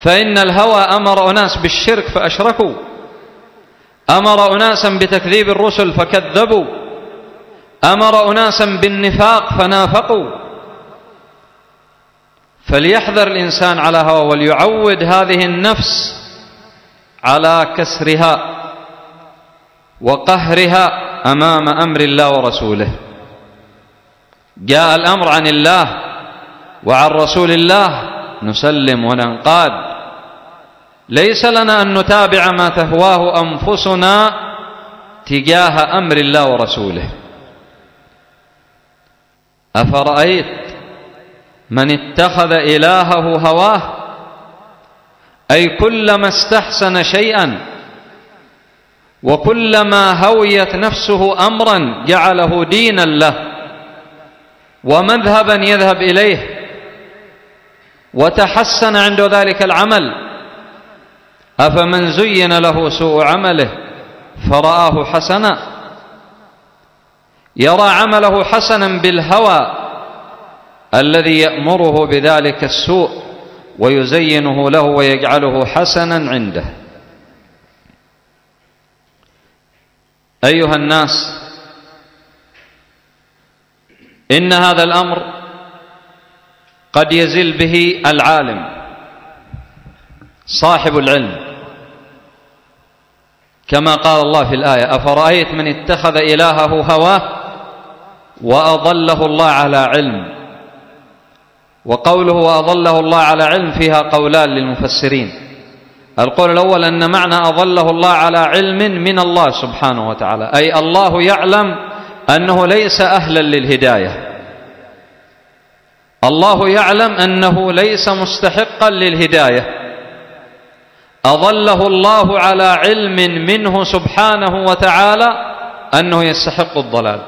فإن الهوى أمر أناس بالشرك فأشركوا، أمر أناسا بتكذيب الرسل فكذبوا، أمر أناسا بالنفاق فنافقوا. فليحذر الإنسان على هوى، وليعود هذه النفس على كسرها وقهرها أمام أمر الله ورسوله. جاء الأمر عن الله وعن رسول الله نسلم وننقاد، ليس لنا أن نتابع ما تهواه أنفسنا تجاه أمر الله ورسوله. أفرأيت من اتخذ إلهه هواه، أي كلما استحسن شيئا وكلما هويت نفسه أمرا جعله دينا له ومذهبا يذهب إليه وتحسن عند ذلك العمل. أفمن زين له سوء عمله فرآه حسنا، يرى عمله حسنا بالهوى الذي يأمره بذلك السوء ويزينه له ويجعله حسنا عنده. أيها الناس، إن هذا الأمر قد يزل به العالم صاحب العلم، كما قال الله في الآية: أفرأيت من اتخذ إلهه هواه وأضله الله على علم. وقوله وأضله الله على علم فيها قولان للمفسرين. القول الأول أن معنى أضله الله على علم من الله سبحانه وتعالى، أي الله يعلم أنه ليس أهلا للهداية، الله يعلم أنه ليس مستحقا للهداية، أضله الله على علم منه سبحانه وتعالى أنه يستحق الضلال.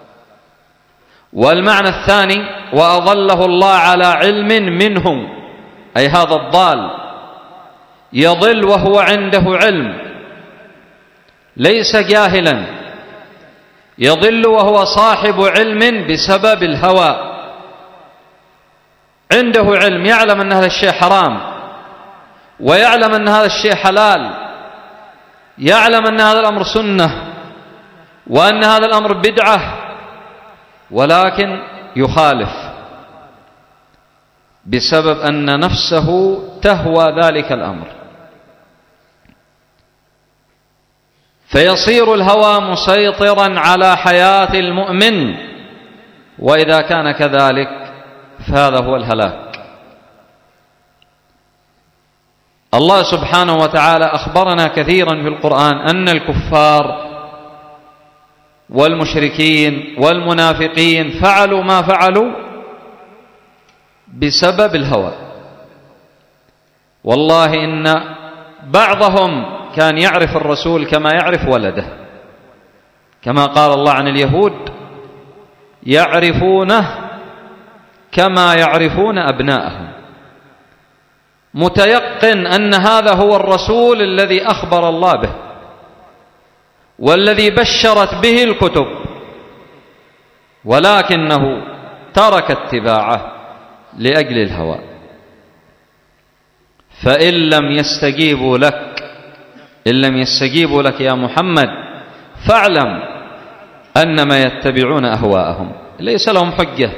والمعنى الثاني وأضله الله على علم منه، أي هذا الضال يضل وهو عنده علم، ليس جاهلا، يضل وهو صاحب علم بسبب الهوى، عنده علم، يعلم أن هذا الشيء حرام ويعلم أن هذا الشيء حلال، يعلم أن هذا الأمر سنة وأن هذا الأمر بدعة، ولكن يخالف بسبب أن نفسه تهوى ذلك الأمر، فيصير الهوى مسيطرا على حياة المؤمن، وإذا كان كذلك فهذا هو الهلاك. الله سبحانه وتعالى أخبرنا كثيرا في القرآن أن الكفار والمشركين والمنافقين فعلوا ما فعلوا بسبب الهوى. والله إن بعضهم كان يعرف الرسول كما يعرف ولده، كما قال الله عن اليهود: يعرفونه كما يعرفون أبناءهم، متيقن أن هذا هو الرسول الذي أخبر الله به والذي بشرت به الكتب، ولكنه ترك اتباعه لأجل الهوى. فإن لم يستجيبوا لك، إن لم يستجيبوا لك يا محمد، فاعلم أنما يتبعون أهواءهم، ليس لهم حجة،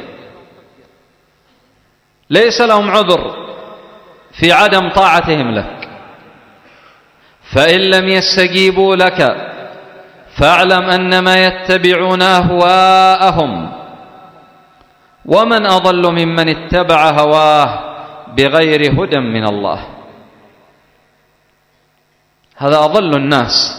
ليس لهم عذر في عدم طاعتهم لك. فإن لم يستجيبوا لك فاعلم أنما يتبعون أهواءهم، ومن أضل ممن اتبع هواه بغير هدى من الله. هذا أضل الناس.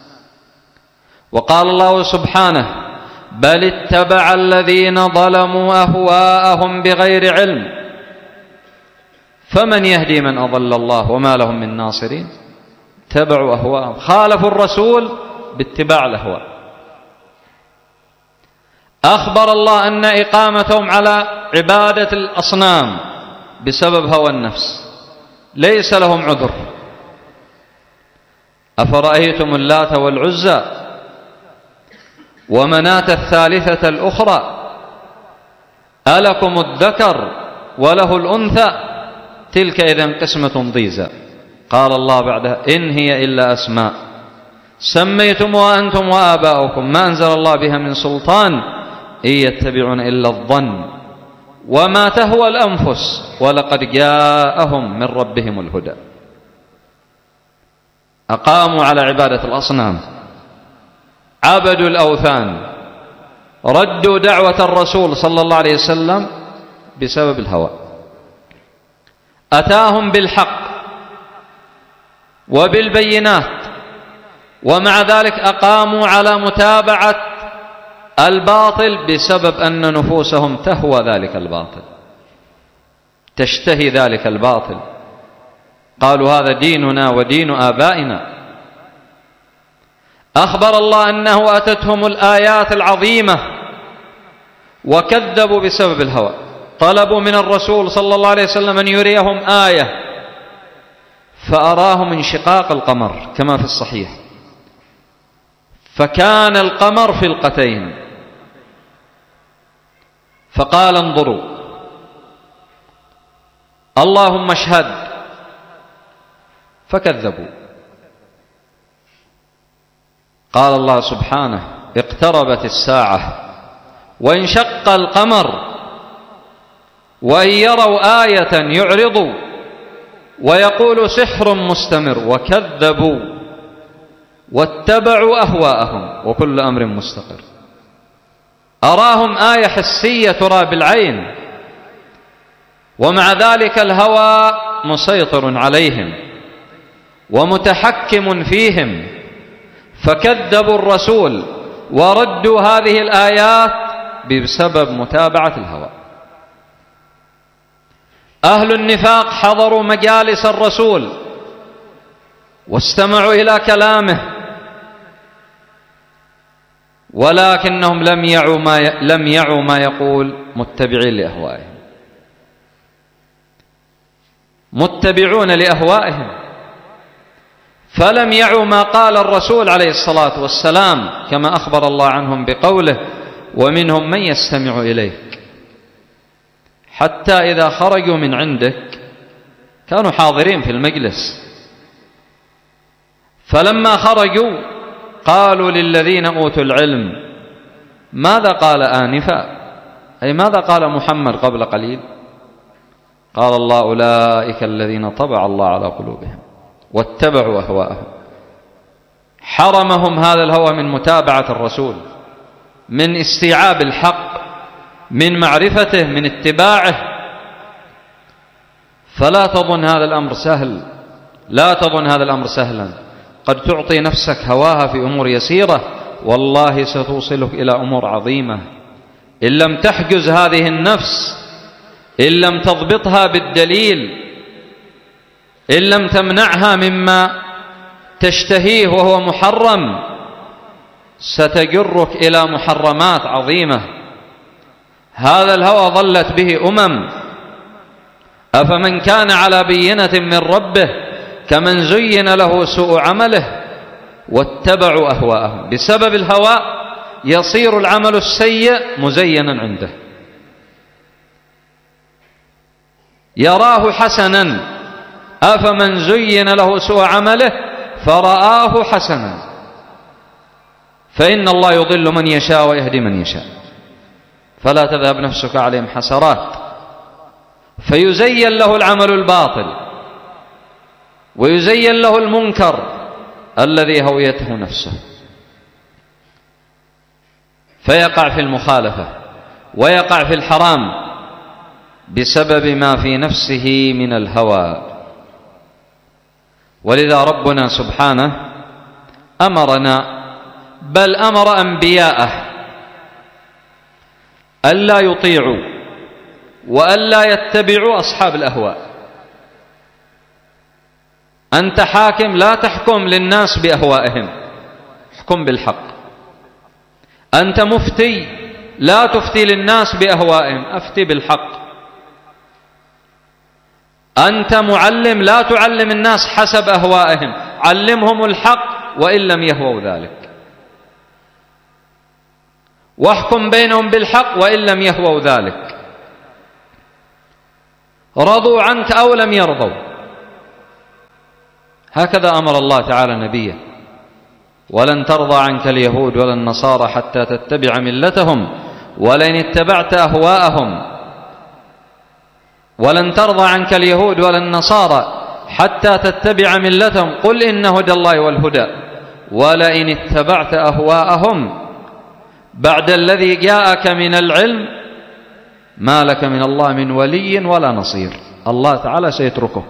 وقال الله سبحانه: بل اتبع الذين ظلموا أهواءهم بغير علم فمن يهدي من أضل الله وما لهم من ناصرين. اتبعوا أهواءهم، خالفوا الرسول باتباع الأهواء. أخبر الله أن إقامتهم على عبادة الأصنام بسبب هوى النفس ليس لهم عذر. أفرأيتم اللات والعزى ومناة الثالثة الأخرى ألكم الذكر وله الأنثى تلك إذن قسمة ضيزى. قال الله بعدها: إن هي إلا أسماء سميتموها أنتم وآباؤكم ما أنزل الله بها من سلطان إن يتبعون إلا الظن وما تهوى الأنفس ولقد جاءهم من ربهم الهدى. أقاموا على عبادة الأصنام، عبدوا الأوثان، ردوا دعوة الرسول صلى الله عليه وسلم بسبب الهوى. أتاهم بالحق وبالبينات، ومع ذلك أقاموا على متابعة الباطل بسبب أن نفوسهم تهوى ذلك الباطل، تشتهي ذلك الباطل. قالوا: هذا ديننا ودين آبائنا. أخبر الله أنه أتتهم الآيات العظيمة وكذبوا بسبب الهوى. طلبوا من الرسول صلى الله عليه وسلم أن يريهم آية، فأراهم انشقاق القمر كما في الصحيح، فكان القمر فلقتين، فقال: انظروا اللهم اشهد، فكذبوا. قال الله سبحانه: اقتربت الساعة وانشق القمر وإن يروا آية يعرضوا ويقول سحر مستمر، وكذبوا واتبعوا أهواءهم وكل أمر مستقر. أراهم آية حسية ترى بالعين، ومع ذلك الهوى مسيطر عليهم ومتحكم فيهم، فكذبوا الرسول وردوا هذه الآيات بسبب متابعة الهوى. أهل النفاق حضروا مجالس الرسول واستمعوا إلى كلامه، ولكنهم لم يعوا ما يقول، متبعين لأهوائهم، متبعون لأهوائهم، فلم يعوا ما قال الرسول عليه الصلاة والسلام، كما أخبر الله عنهم بقوله: ومنهم من يستمع إليك. حتى إذا خرجوا من عندك كانوا حاضرين في المجلس، فلما خرجوا قالوا للذين أوتوا العلم: ماذا قال آنفا؟ أي ماذا قال محمد قبل قليل؟ قال الله: أولئك الذين طبع الله على قلوبهم واتبعوا أهواءهم. حرمهم هذا الهوى من متابعة الرسول، من استيعاب الحق، من معرفته، من اتباعه. فلا تظن هذا الأمر سهل، لا تظن هذا الأمر سهلا. قد تعطي نفسك هواها في أمور يسيرة، والله ستوصلك إلى أمور عظيمة إن لم تحجز هذه النفس، إن لم تضبطها بالدليل، إن لم تمنعها مما تشتهيه وهو محرم، ستجرك إلى محرمات عظيمة. هذا الهوى ضلت به أفمن كان على بينة من ربه كمن زين له سوء عمله واتبعوا أهواءهم. بسبب الهوى يصير العمل السيء مزينا عنده، يراه حسنا. أفمن زين له سوء عمله فرآه حسنا، فإن الله يضل من يشاء ويهدي من يشاء، فلا تذهب نفسك عليهم حسرات. فيزين له العمل الباطل ويزين له المنكر الذي هويته نفسه، فيقع في المخالفة ويقع في الحرام بسبب ما في نفسه من الهوى. ولذا ربنا سبحانه أمرنا، بل أمر أنبياءه ألا يطيعوا وألا يتبعوا أصحاب الأهواء. أنت حاكم، لا تحكم للناس بأهوائهم، احكم بالحق. أنت مفتي، لا تفتي للناس بأهوائهم، أفتي بالحق. أنت معلم، لا تعلم الناس حسب أهوائهم، علمهم الحق وإن لم يهووا ذلك، واحكم بينهم بالحق وإن لم يهووا ذلك. رضوا عنك أو لم يرضوا. هكذا أمر الله تعالى نبيه: ولن ترضى عنك اليهود ولا النصارى حتى تتبع ملتهم ولئن اتبعت أهواءهم. ولن ترضى عنك اليهود ولا النصارى حتى تتبع ملتهم قل إن هدى الله والهدى ولئن اتبعت أهواءهم بعد الذي جاءك من العلم ما لك من الله من ولي ولا نصير. الله تعالى سيتركك.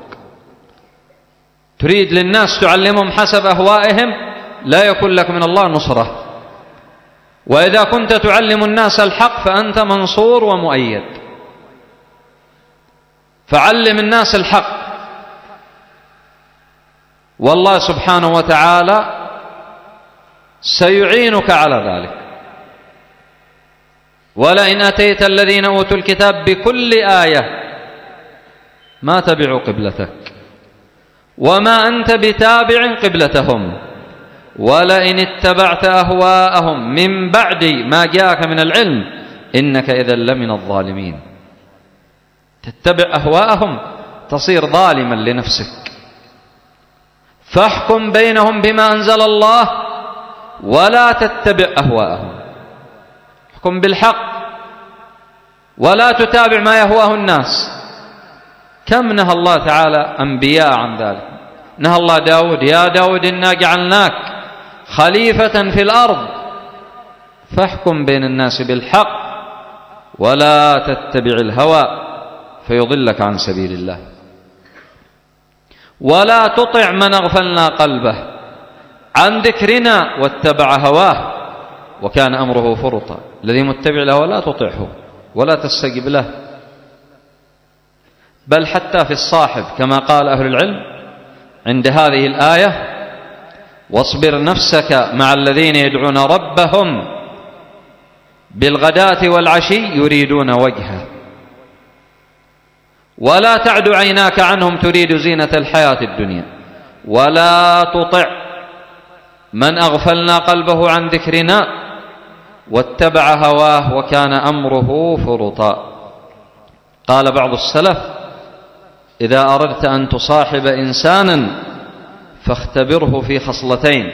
تريد للناس تعلمهم حسب أهوائهم، لا يكون لك من الله نصرة. وإذا كنت تعلم الناس الحق فأنت منصور ومؤيد. فعلم الناس الحق، والله سبحانه وتعالى سيعينك على ذلك. ولئن أتيت الذين أوتوا الكتاب بكل آية ما تبعوا قبلتك وما أنت بتابع قبلتهم ولئن اتبعت أهواءهم من بعد ما جاءك من العلم إنك إذا لمن الظالمين. تتبع أهواءهم تصير ظالما لنفسك. فاحكم بينهم بما أنزل الله ولا تتبع أهواءهم. احكم بالحق ولا تتابع ما يهواه الناس. كم نهى الله تعالى أنبياء عن ذلك. نهى الله داود: يا داود إنا جعلناك خليفة في الأرض فاحكم بين الناس بالحق ولا تتبع الهوى فيضلك عن سبيل الله. ولا تطع من أغفلنا قلبه عن ذكرنا واتبع هواه وكان أمره فرطا. الذي متبع له لا تطعه ولا تستجب له. بل حتى في الصاحب كما قال أهل العلم عند هذه الآية: واصبر نفسك مع الذين يدعون ربهم بالغداة والعشي يريدون وجهه ولا تعد عيناك عنهم تريد زينة الحياة الدنيا ولا تطع من أغفلنا قلبه عن ذكرنا واتبع هواه وكان أمره فرطا. قال بعض السلف: إذا أردت أن تصاحب إنسانا فاختبره في خصلتين: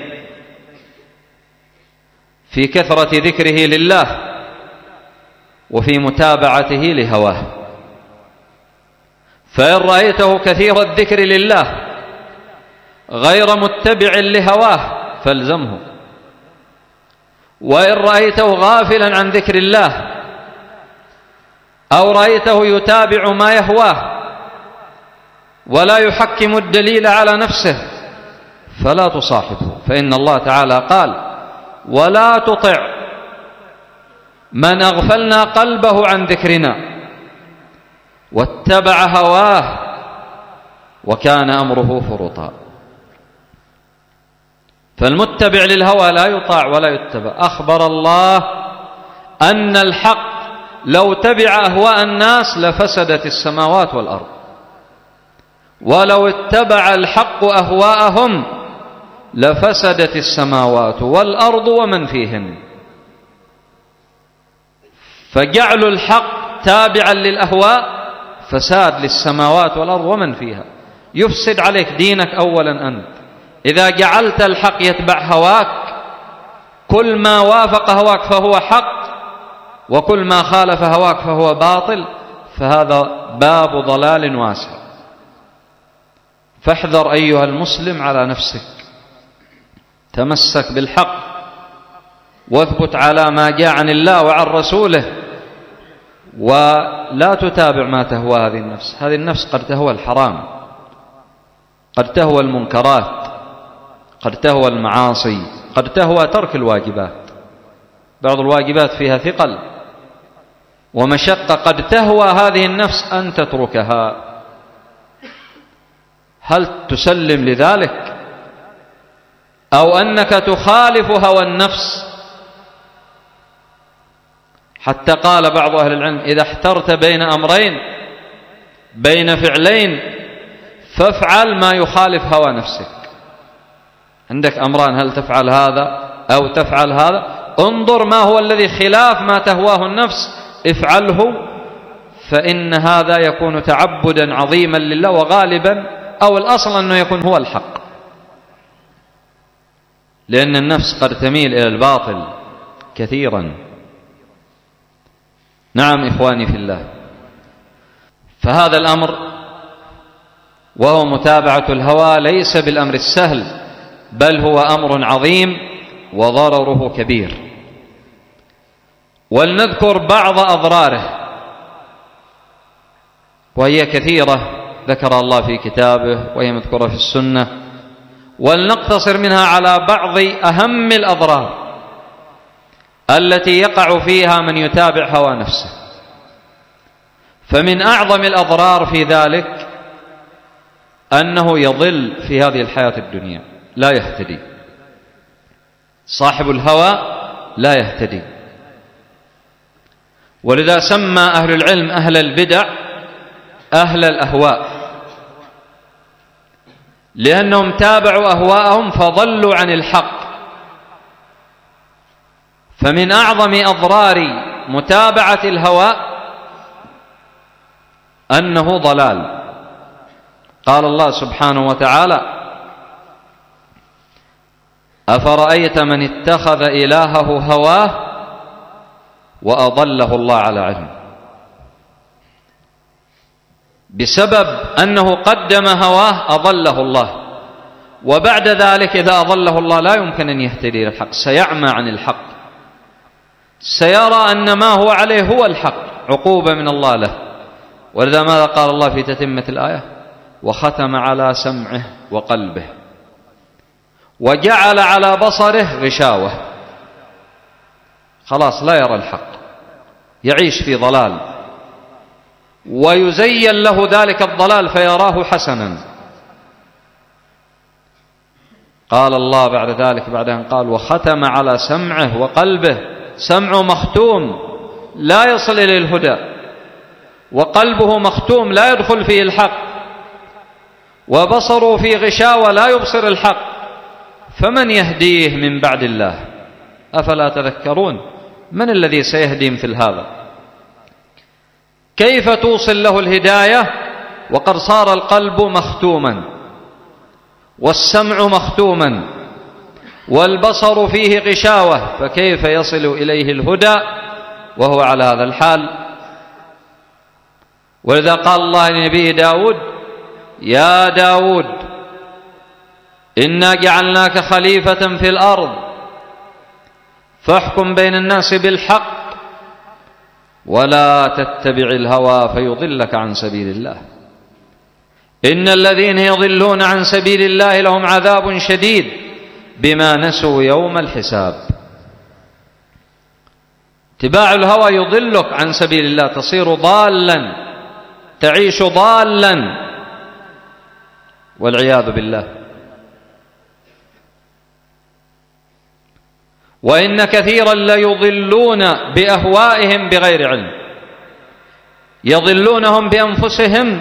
في كثرة ذكره لله وفي متابعته لهواه. فإن رأيته كثير الذكر لله غير متبع لهواه فالزمه، وإن رأيته غافلا عن ذكر الله أو رأيته يتابع ما يهواه ولا يحكم الدليل على نفسه فلا تصاحبه. فإن الله تعالى قال: ولا تطع من أغفلنا قلبه عن ذكرنا واتبع هواه وكان أمره فرطا. فالمتبع للهوى لا يطاع ولا يتبع. أخبر الله أن الحق لو تبع أهواء الناس لفسدت السماوات والأرض، ولو اتبع الحق أهواءهم لفسدت السماوات والأرض ومن فيهن. فجعل الحق تابعا للأهواء فساد للسماوات والأرض ومن فيها. يفسد عليك دينك أولا أنت. إذا جعلت الحق يتبع هواك كل ما وافق هواك فهو حق وكل ما خالف هواك فهو باطل، فهذا باب ضلال واسع. فاحذر أيها المسلم على نفسك، تمسك بالحق واثبت على ما جاء عن الله وعن رسوله، ولا تتابع ما تهوى هذه النفس. هذه النفس قد تهوى الحرام، قد تهوى المنكرات، قد تهوى المعاصي، قد تهوى ترك الواجبات. بعض الواجبات فيها ثقل ومشقة، قد تهوى هذه النفس أن تتركها. هل تسلم لذلك أو أنك تخالف هوى النفس؟ حتى قال بعض أهل العلم: إذا احترت بين أمرين، بين فعلين، فافعل ما يخالف هوى نفسك. عندك أمران: هل تفعل هذا أو تفعل هذا؟ انظر ما هو الذي خلاف ما تهواه النفس افعله، فإن هذا يكون تعبدا عظيما لله، وغالبا أو الأصل أنه يكون هو الحق، لأن النفس قد تميل إلى الباطل كثيرا. نعم إخواني في الله، فهذا الأمر وهو متابعة الهوى ليس بالأمر السهل، بل هو أمر عظيم وضرره كبير. ولنذكر بعض أضراره وهي كثيرة ذكر الله في كتابه وهي مذكورة في السنة، ولنقتصر منها على بعض أهم الأضرار التي يقع فيها من يتابع هوى نفسه. فمن أعظم الأضرار في ذلك أنه يضل في هذه الحياة الدنيا، لا يهتدي. صاحب الهوى لا يهتدي، ولذا سمى أهل العلم أهل البدع أهل الأهواء، لأنهم تابعوا أهواءهم فضلوا عن الحق. فمن أعظم أضرار متابعة الهوى أنه ضلال. قال الله سبحانه وتعالى: أفرأيت من اتخذ إلهه هواه وأضله الله على علم. بسبب أنه قدم هواه أضله الله، وبعد ذلك إذا أضله الله لا يمكن أن يهتدي إلى الحق، سيعمى عن الحق، سيرى أن ما هو عليه هو الحق، عقوبة من الله له. ولذا ماذا قال الله في تتمة الآية؟ وختم على سمعه وقلبه وجعل على بصره غشاوة. خلاص لا يرى الحق، يعيش في ضلال، ويزين له ذلك الضلال فيراه حسنا. قال الله بعد ذلك بعد أن قال وختم على سمعه وقلبه، سمعه مختوم لا يصل إلى الهدى، وقلبه مختوم لا يدخل فيه الحق، وبصره في غشاوة لا يبصر الحق، فمن يهديه من بعد الله؟ أفلا تذكرون؟ من الذي سيهدي مثل هذا؟ كيف توصل له الهداية وقد صار القلب مختوما والسمع مختوما والبصر فيه غشاوة، فكيف يصل إليه الهدى وهو على هذا الحال؟ ولذا قال الله لنبي داود: يا داود إنا جعلناك خليفة في الأرض فاحكم بين الناس بالحق ولا تتبع الهوى فيضلك عن سبيل الله إن الذين يضلون عن سبيل الله لهم عذاب شديد بما نسوا يوم الحساب. اتباع الهوى يضلك عن سبيل الله، تصير ضالا، تعيش ضالا والعياذ بالله. وإن كثيرا ليضلون بأهوائهم بغير علم، يضلونهم بأنفسهم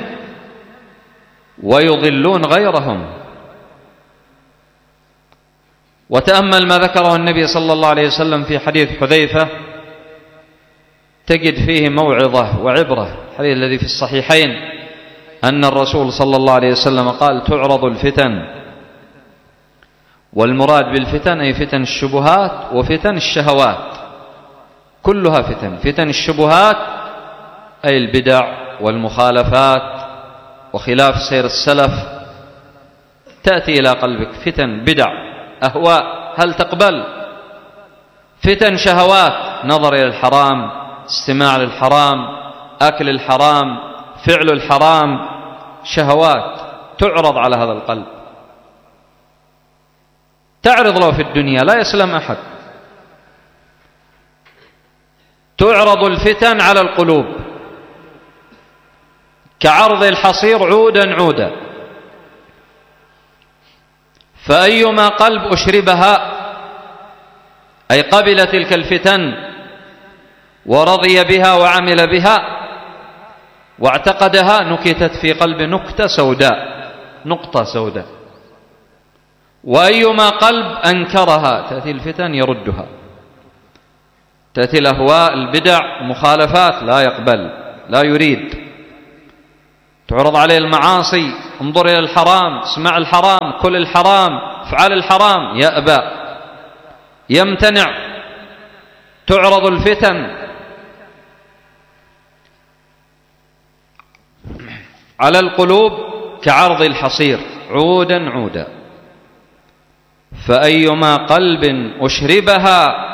ويضلون غيرهم. وتأمل ما ذكره النبي صلى الله عليه وسلم في حديث حذيفة، تجد فيه موعظة وعبرة. الحديث الذي في الصحيحين أن الرسول صلى الله عليه وسلم قال: تعرض الفتن، والمراد بالفتن أي فتن الشبهات وفتن الشهوات، كلها فتن. فتن الشبهات أي البدع والمخالفات وخلاف سير السلف، تأتي إلى قلبك فتن بدع أهواء هل تقبل؟ فتن شهوات، نظر إلى الحرام، استماع للحرام، أكل الحرام، فعل الحرام، شهوات تعرض على هذا القلب، تعرض له في الدنيا لا يسلم أحد. تعرض الفتن على القلوب كعرض الحصير عودا عودا، فأيما قلب أشربها أي قبل تلك الفتن ورضي بها وعمل بها واعتقدها، نكتت في قلب نكتة سوداء، نقطة سوداء. وأيما قلب أنكرها، تأتي الفتن يردها، تأتي الأهواء البدع مخالفات لا يقبل، لا يريد. تعرض عليه المعاصي، انظر إلى الحرام، اسمع الحرام، كل الحرام، افعل الحرام، يأبى، يمتنع. تعرض الفتن على القلوب كعرض الحصير عودا عودا، فأيما قلب أشربها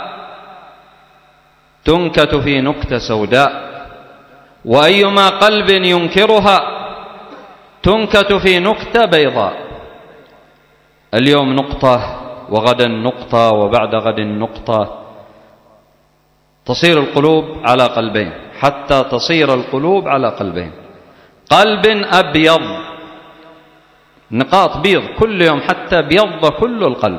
تنكت في نكتة سوداء، وأيما قلب ينكرها تنكت في نكتة بيضاء. اليوم نقطة، وغدا نقطة، وبعد غد نقطة. تصير القلوب على قلبين، حتى تصير القلوب على قلبين. قلب أبيض، نقاط بيض كل يوم حتى بيض كل القلب.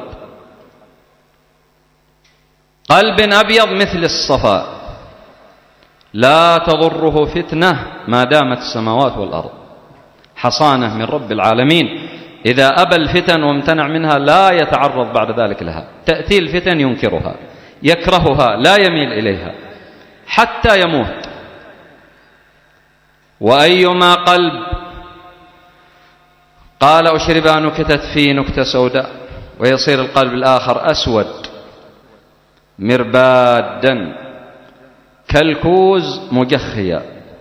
قلب أبيض مثل الصفاء، لا تضره فتنة ما دامت السماوات والأرض، حصانة من رب العالمين. إذا أبى الفتن وامتنع منها لا يتعرض بعد ذلك لها. تأتي الفتن ينكرها، يكرهها، لا يميل إليها حتى يموت. وأيما قلب قال أشربها نكتت فيه نكتة سوداء، ويصير القلب الآخر أسود مربادا كالكوز مجخيا،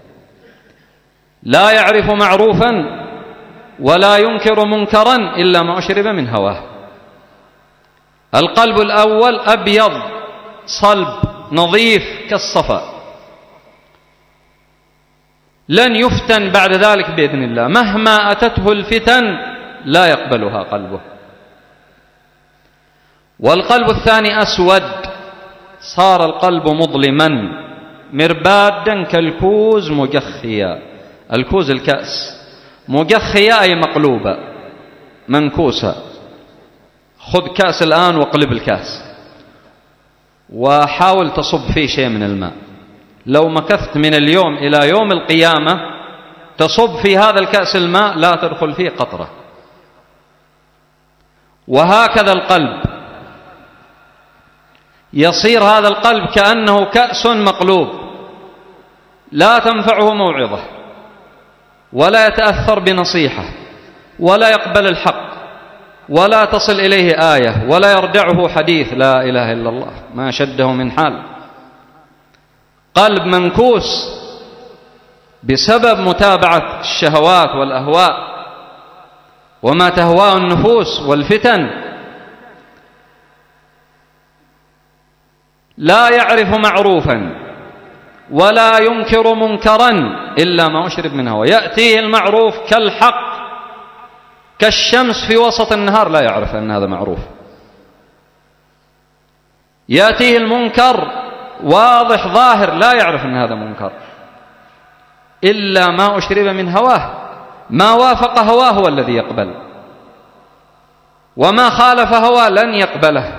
لا يعرف معروفا ولا ينكر منكرا إلا ما أشرب من هواه. القلب الأول أبيض صلب نظيف كالصفا، لن يفتن بعد ذلك بإذن الله، مهما أتته الفتن لا يقبلها قلبه. والقلب الثاني أسود، صار القلب مظلما مربادا كالكوز مجخيا. الكوز الكأس، مجخيا أي مقلوبة منكوسة. خذ كأس الآن واقلب الكأس وحاول تصب فيه شيء من الماء، لو مكثت من اليوم إلى يوم القيامة تصب في هذا الكأس الماء لا تدخل فيه قطرة. وهكذا القلب، يصير هذا القلب كأنه كأس مقلوب، لا تنفعه موعظة، ولا يتأثر بنصيحة، ولا يقبل الحق، ولا تصل إليه آية، ولا يردعه حديث. لا إله إلا الله، ما شده من حال. قلب منكوس بسبب متابعة الشهوات والأهواء وما تهواه النفوس والفتن. لا يعرف معروفا ولا ينكر منكرا إلا ما أشرب من هواه. يأتيه المعروف كالحق كالشمس في وسط النهار، لا يعرف أن هذا معروف. يأتيه المنكر واضح ظاهر، لا يعرف أن هذا منكر إلا ما أشرب من هواه. ما وافق هواه هو الذي يقبل، وما خالف هواه لن يقبله.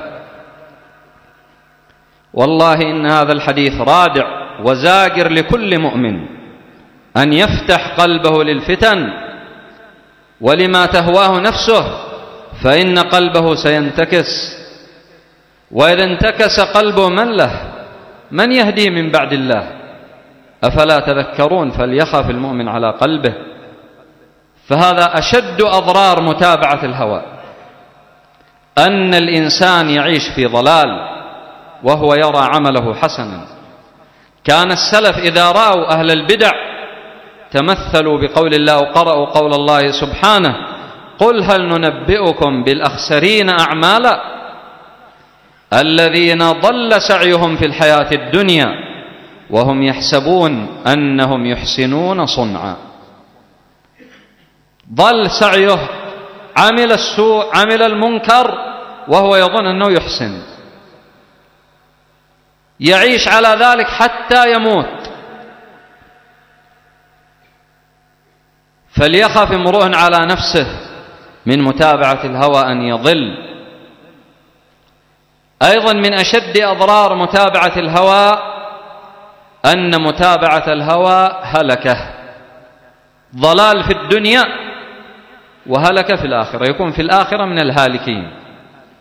والله إن هذا الحديث رادع وزاجر لكل مؤمن أن يفتح قلبه للفتن ولما تهواه نفسه، فإن قلبه سينتكس. وإذا انتكس قلبه من له؟ من يهدي من بعد الله؟ أفلا تذكرون؟ فليخاف المؤمن على قلبه. فهذا أشد أضرار متابعة الهوى، أن الإنسان يعيش في ضلال وهو يرى عمله حسنا. كان السلف إذا رأوا أهل البدع تمثلوا بقول الله وقرأوا قول الله سبحانه: قل هل ننبئكم بالأخسرين أعمالا الذين ضل سعيهم في الحياة الدنيا وهم يحسبون أنهم يحسنون صنعا. ضل سعيه، عمل السوء، عمل المنكر وهو يظن أنه يحسن، يعيش على ذلك حتى يموت. فليخف امرؤ على نفسه من متابعة الهوى أن يضل. أيضا من أشد أضرار متابعة الهوى أن متابعة الهوى هلكة، ضلال في الدنيا وهلكة في الآخرة، يكون في الآخرة من الهالكين.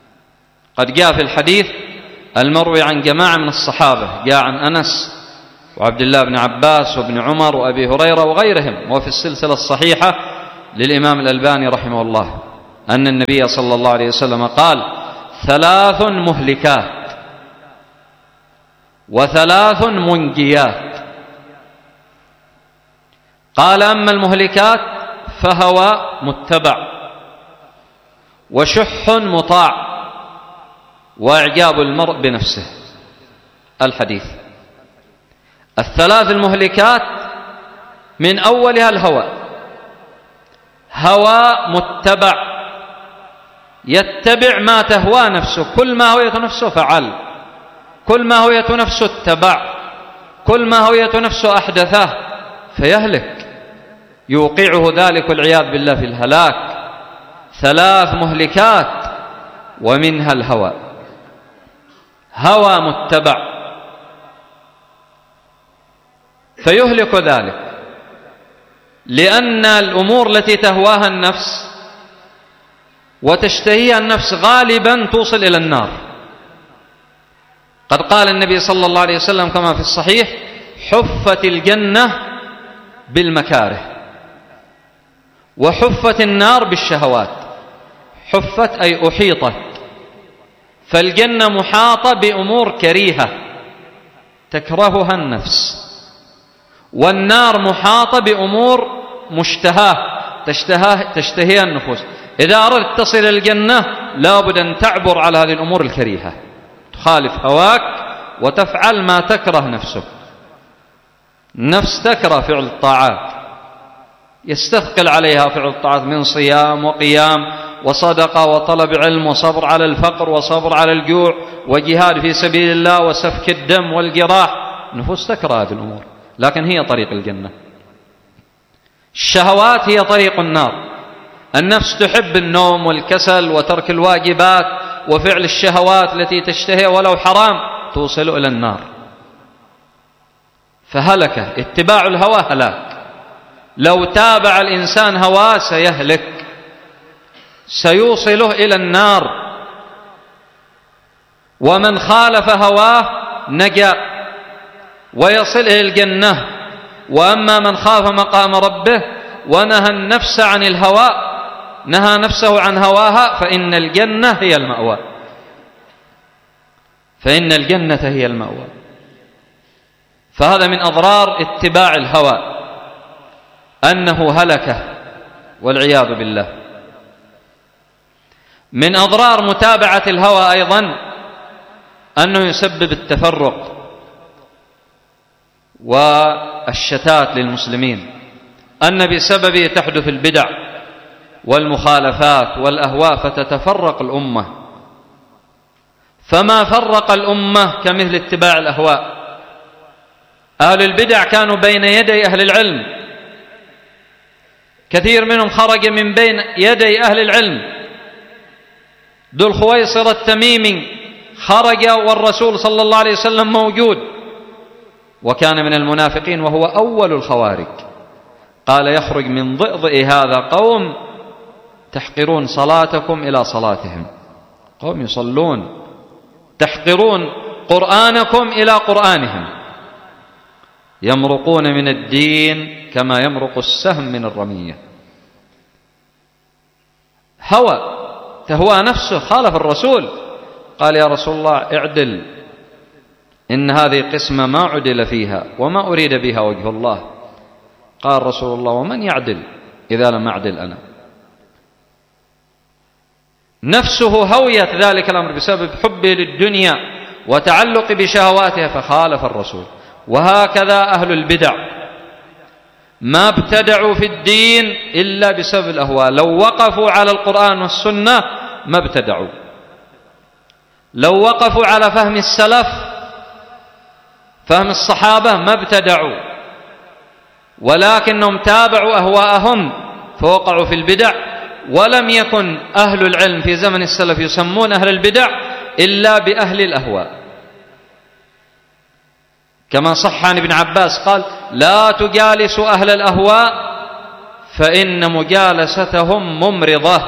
قد جاء في الحديث المروي عن جماعة من الصحابة، جاء عن أنس وعبد الله بن عباس وابن عمر وأبي هريرة وغيرهم، وفي السلسلة الصحيحة للإمام الألباني رحمه الله أن النبي صلى الله عليه وسلم قال: 3 مهلكات و3 منجيات. قال: أما المهلكات فهوى متبع، وشح مطاع، وإعجاب المرء بنفسه. الحديث. 3 المهلكات من أولها الهوى، هوى متبع، يتبع ما تهوى نفسه، كل ما هويت نفسه فعل، كل ما هويت نفسه اتبع، كل ما هويت نفسه أحدثه، فيهلك، يوقعه ذلك والعياذ بالله في الهلاك. 3 مهلكات ومنها الهوى، هوى متبع فيهلك ذلك، لأن الأمور التي تهواها النفس وتشتهيها النفس غالبا توصل إلى النار. قد قال النبي صلى الله عليه وسلم كما في الصحيح: حفت الجنة بالمكاره، وحفت النار بالشهوات. حفت أي أحيطت، فالجنة محاطة بأمور كريهة تكرهها النفس، والنار محاطة بأمور مشتهاة تشتهيها النفوس. إذا أردت تصل إلى الجنة لابد أن تعبر على هذه الأمور الكريهة، تخالف هواك وتفعل ما تكره نفسك. النفس تكره فعل الطاعات، يستثقل عليها فعل الطاعات من صيام وقيام وصدقة وطلب علم وصبر على الفقر وصبر على الجوع وجهاد في سبيل الله وسفك الدم والجراح. النفوس تكره هذه الأمور، لكن هي طريق الجنة. الشهوات هي طريق النار. النفس تحب النوم والكسل وترك الواجبات وفعل الشهوات التي تشتهي ولو حرام، توصل إلى النار. فهلكة، اتباع الهوى هلاك. لو تابع الإنسان هواه سيهلك، سيوصله إلى النار. ومن خالف هواه نجا ويصل إلى الجنة. وأما من خاف مقام ربه ونهى النفس عن الهوى، نهى نفسه عن هواها، فإن الجنة هي المأوى، فإن الجنة هي المأوى. فهذا من أضرار اتباع الهوى، أنه هلكة والعياذ بالله. من أضرار متابعة الهوى أيضا أنه يسبب التفرق والشتات للمسلمين، أن بسببه تحدث البدع والمخالفات والأهواء فتتفرق الأمة. فما فرق الأمة كمثل اتباع الأهواء. أهل البدع كانوا بين يدي أهل العلم، كثير منهم خرج من بين يدي أهل العلم. ذو الخويصر التميمي خرج والرسول صلى الله عليه وسلم موجود، وكان من المنافقين وهو أول الخوارج. قال: يخرج من ضئضئ هذا قوم تحقرون صلاتكم إلى صلاتهم، قوم يصلون، تحقرون قرآنكم إلى قرآنهم، يمرقون من الدين كما يمرق السهم من الرمية. هوى، تهوى نفسه، خالف الرسول. قال: يا رسول الله اعدل، إن هذه قسمة ما عدل فيها وما أريد بها وجه الله. قال رسول الله: ومن يعدل إذا لم أعدل أنا؟ نفسه هويت ذلك الأمر بسبب حبه للدنيا وتعلق بشهواتها فخالف الرسول. وهكذا أهل البدع ما ابتدعوا في الدين إلا بسبب الأهواء. لو وقفوا على القرآن والسنة ما ابتدعوا، لو وقفوا على فهم السلف، فهم الصحابة، ما ابتدعوا، ولكنهم تابعوا أهواءهم فوقعوا في البدع. ولم يكن أهل العلم في زمن السلف يسمون أهل البدع إلا بأهل الأهواء، كما صح عن ابن عباس قال: لا تجالسوا أهل الأهواء فإن مجالستهم ممرضة.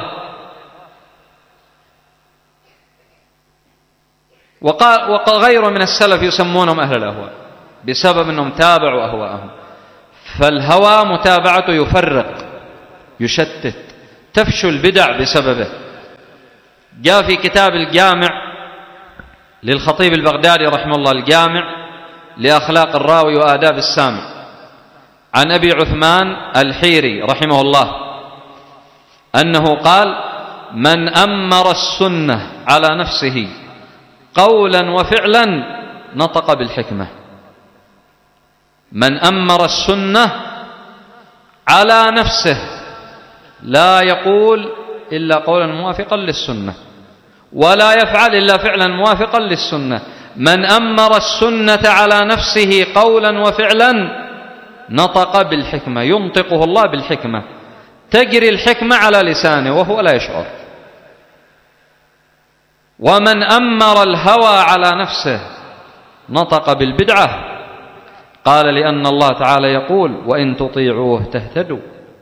وغيره من السلف يسمونهم أهل الأهواء. بسبب أنهم تابعوا أهواءهم. فالهوى متابعته يفرق يشتت، تفشو البدع بسببه. جاء في كتاب الجامع للخطيب البغدادي رحمه الله، الجامع لأخلاق الراوي وآداب السامع، عن أبي عثمان الحيري رحمه الله أنه قال: من أمر السنة على نفسه قولا وفعلا نطق بالحكمة. من أمر السنة على نفسه، لا يقول إلا قولا موافقا للسنة، ولا يفعل إلا فعلا موافقا للسنة. من أمر السنة على نفسه قولا وفعلا نطق بالحكمة، ينطقه الله بالحكمة، تجري الحكمة على لسانه وهو لا يشعر. ومن أمر الهوى على نفسه نطق بالبدعة، قال: لأن الله تعالى يقول: وإن تطيعوه تهتدوا.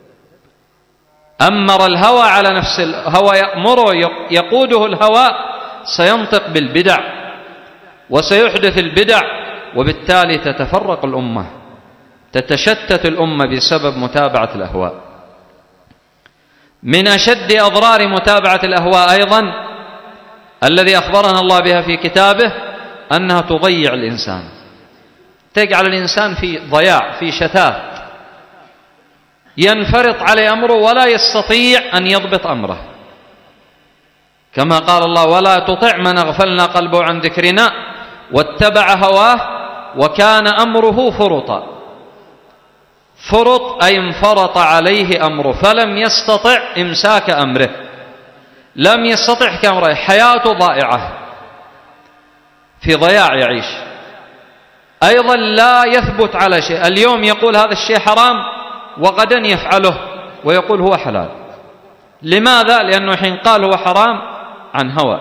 أمر الهوى على نفسه، الهوى يأمره يقوده الهوى، سينطق بالبدع وسيحدث البدع، وبالتالي تتفرق الأمة، تتشتت الأمة بسبب متابعة الأهواء. من أشد أضرار متابعة الأهواء أيضا الذي أخبرنا الله بها في كتابه أنها تضيع الإنسان، تجعل الإنسان في ضياع، في شتات، ينفرط عليه أمره ولا يستطيع أن يضبط أمره، كما قال الله: ولا تطع من أغفلنا قلبه عن ذكرنا واتبع هواه وكان أمره فرطا. فرط أي انفرط عليه أمره، فلم يستطع إمساك أمره، لم يستطع كأمره، حياته ضائعة، في ضياع يعيش. أيضا لا يثبت على شيء، اليوم يقول هذا الشيء حرام وغدا يفعله ويقول هو حلال. لماذا؟ لأنه حين قال هو حرام عن هوى.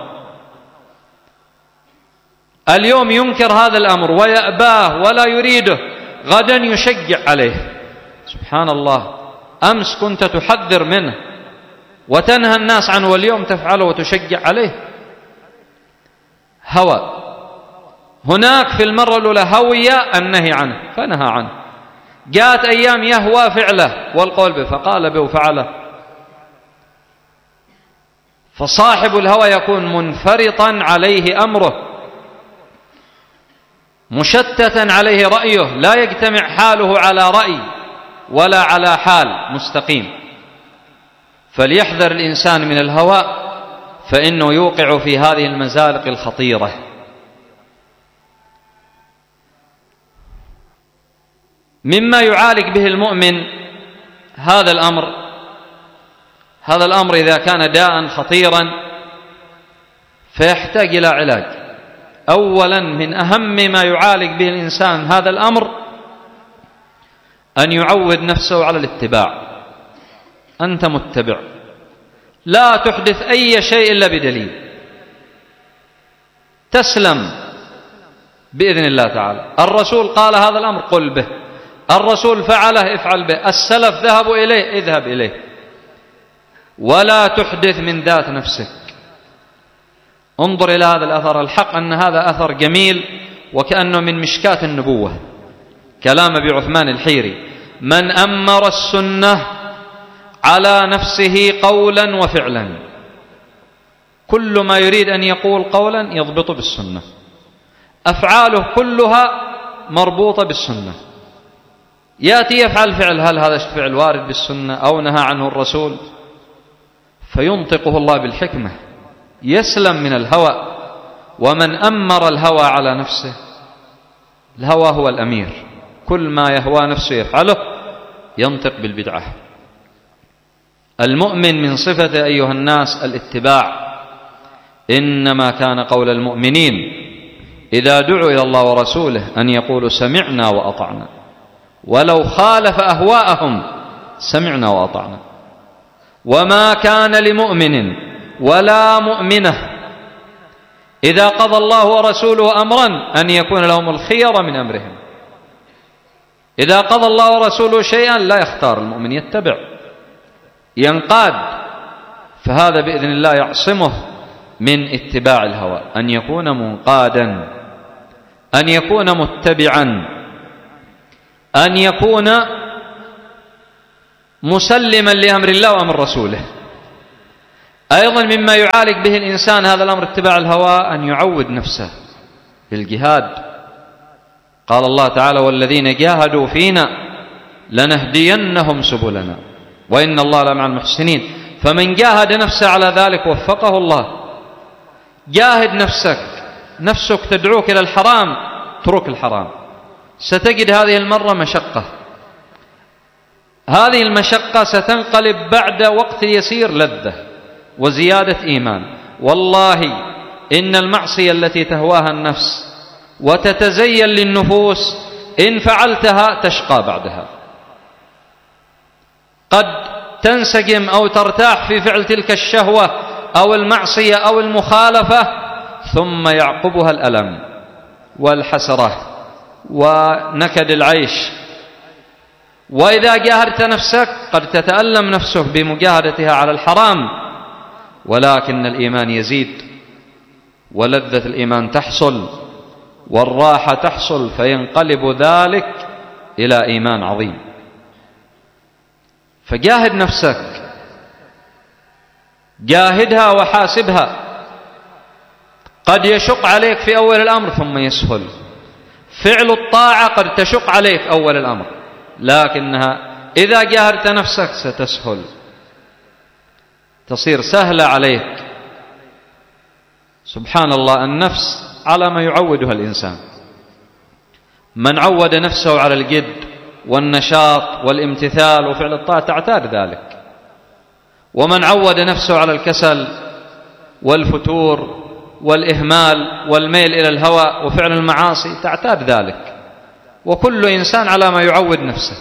اليوم ينكر هذا الأمر ويأباه ولا يريده، غدا يشجع عليه. سبحان الله، أمس كنت تحذر منه وتنهى الناس عنه، واليوم تفعله وتشجع عليه. هوى. هناك في المرة الأولى هوي النهي عنه فنهى عنه، جاءت أيام يهوى فعله والقول به فقال به وفعله. فصاحب الهوى يكون منفرطا عليه أمره، مشتتا عليه رأيه، لا يجتمع حاله على رأي ولا على حال مستقيم. فليحذر الإنسان من الهوى، فإنه يوقع في هذه المزالق الخطيرة. مما يعالج به المؤمن هذا الأمر إذا كان داء خطيرا فيحتاج إلى علاج. أولا من أهم ما يعالج به الإنسان هذا الأمر أن يعود نفسه على الاتباع. أنت متبع، لا تحدث أي شيء إلا بدليل، تسلم بإذن الله تعالى. الرسول قال هذا الأمر قل به، الرسول فعله افعل به، السلف ذهبوا إليه اذهب إليه، ولا تحدث من ذات نفسك. انظر إلى هذا الأثر، الحق أن هذا أثر جميل وكأنه من مشكاة النبوة، كلام أبي عثمان الحيري: من أمر السنة على نفسه قولا وفعلا. كل ما يريد أن يقول قولا يضبط بالسنة، أفعاله كلها مربوطة بالسنة. يأتي يفعل فعل، هل هذا الفعل وارد بالسنة أو نهى عنه الرسول؟ فينطقه الله بالحكمة، يسلم من الهوى. ومن أمر الهوى على نفسه، الهوى هو الأمير، كل ما يهوى نفسه يفعله، ينطق بالبدعة. المؤمن من صفته أيها الناس الاتباع. إنما كان قول المؤمنين إذا دعوا إلى الله ورسوله أن يقولوا سمعنا وأطعنا، ولو خالف أهواءهم سمعنا وأطعنا. وما كان لمؤمن ولا مؤمنة إذا قضى الله ورسوله أمرا أن يكون لهم الخير من أمرهم. إذا قضى الله ورسوله شيئا لا يختار المؤمن، يتبع ينقاد. فهذا بإذن الله يعصمه من اتباع الهوى، أن يكون منقادا، أن يكون متبعا أن يكون مسلما لأمر الله وأمر رسوله. أيضا مما يعالج به الإنسان هذا الأمر اتباع الهوى أن يعود نفسه بالجهاد. قال الله تعالى: والذين جاهدوا فينا لنهدينهم سبلنا وإن الله لمع المحسنين. فمن جاهد نفسه على ذلك وفقه الله. جاهد نفسك تدعوك إلى الحرام، اترك الحرام. ستجد هذه المرة مشقة، هذه المشقة ستنقلب بعد وقت يسير لذة وزيادة إيمان. والله إن المعصية التي تهواها النفس وتتزين للنفوس إن فعلتها تشقى بعدها. قد تنسجم أو ترتاح في فعل تلك الشهوة أو المعصية أو المخالفة، ثم يعقبها الألم والحسرة ونكد العيش. وإذا جاهدت نفسك قد تتألم نفسك بمجاهدتها على الحرام، ولكن الإيمان يزيد ولذة الإيمان تحصل والراحة تحصل، فينقلب ذلك إلى إيمان عظيم. فجاهد نفسك، جاهدها وحاسبها. قد يشق عليك في أول الأمر ثم يسهل. فعل الطاعة قد تشق عليك أول الأمر، لكنها إذا جاهدت نفسك ستسهل، تصير سهلة عليك. سبحان الله، النفس على ما يعودها الإنسان. من عود نفسه على الجد والنشاط والامتثال وفعل الطاعة تعتاد ذلك، ومن عود نفسه على الكسل والفتور والإهمال والميل إلى الهوى وفعل المعاصي تعتاد ذلك. وكل إنسان على ما يعود نفسه.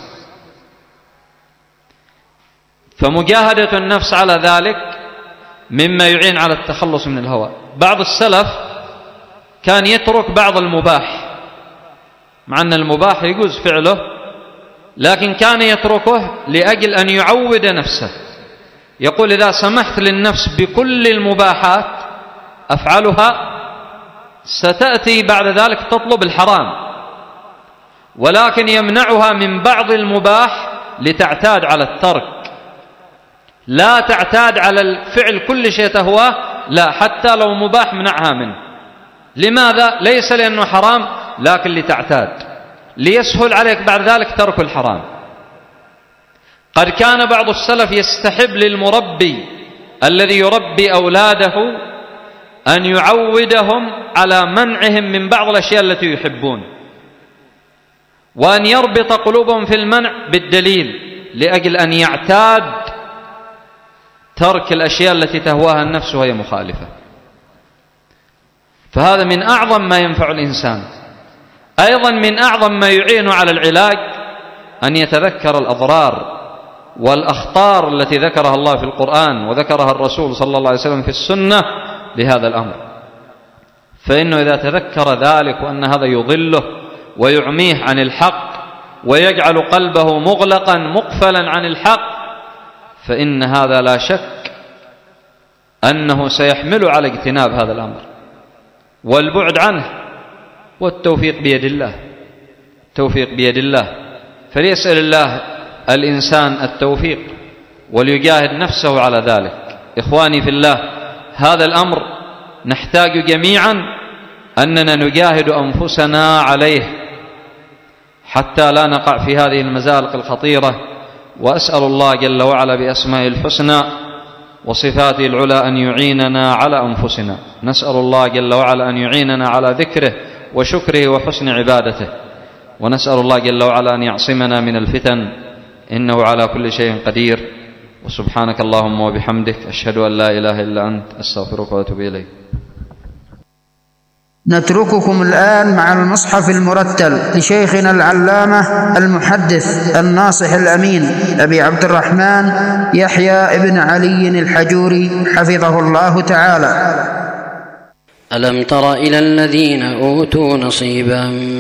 فمجاهدة النفس على ذلك مما يعين على التخلص من الهوى. بعض السلف كان يترك بعض المباح، مع أن المباح يجوز فعله، لكن كان يتركه لأجل أن يعود نفسه. يقول: إذا سمحت للنفس بكل المباحات أفعلها ستأتي بعد ذلك تطلب الحرام، ولكن يمنعها من بعض المباح لتعتاد على الترك، لا تعتاد على الفعل كل شيء تهواه، لا، حتى لو مباح منعها منه. لماذا؟ ليس لأنه حرام، لكن لتعتاد، ليسهل عليك بعد ذلك ترك الحرام. قد كان بعض السلف يستحب للمربي الذي يربي أولاده أن يعودهم على منعهم من بعض الأشياء التي يحبون، وأن يربط قلوبهم في المنع بالدليل، لأجل أن يعتاد ترك الأشياء التي تهواها النفس وهي مخالفة. فهذا من أعظم ما ينفع الإنسان. أيضا من أعظم ما يعين على العلاج أن يتذكر الأضرار والأخطار التي ذكرها الله في القرآن وذكرها الرسول صلى الله عليه وسلم في السنة لهذا الأمر. فإنه إذا تذكر ذلك وأن هذا يضله ويعميه عن الحق ويجعل قلبه مغلقا مقفلا عن الحق، فإن هذا لا شك أنه سيحمل على اجتناب هذا الأمر والبعد عنه. والتوفيق بيد الله، التوفيق بيد الله. فليسأل الله الإنسان التوفيق وليجاهد نفسه على ذلك. إخواني في الله، هذا الأمر نحتاج جميعا أننا نجاهد أنفسنا عليه حتى لا نقع في هذه المزالق الخطيرة. وأسأل الله جل وعلا بأسمائه الحسنى وصفاته العلى أن يعيننا على أنفسنا. نسأل الله جل وعلا أن يعيننا على ذكره وشكره وحسن عبادته، ونسأل الله جل وعلا أن يعصمنا من الفتن، إنه على كل شيء قدير. وسبحانك اللهم وبحمدك، أشهد أن لا إله إلا أنت، أستغفرك وأتوب إليك. نترككم الآن مع المصحف المرتل لشيخنا العلامة المحدث الناصح الأمين أبي عبد الرحمن يحيى ابن علي الحجوري حفظه الله تعالى. ألم تر إلى الذين أوتوا نصيبا